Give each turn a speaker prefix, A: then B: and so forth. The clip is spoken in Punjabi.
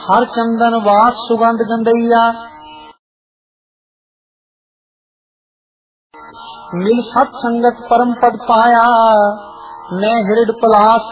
A: हर चंदन वास सुगंध गंदैया, मिल सत संगत परम पद पाया। मैं हृदय पलाश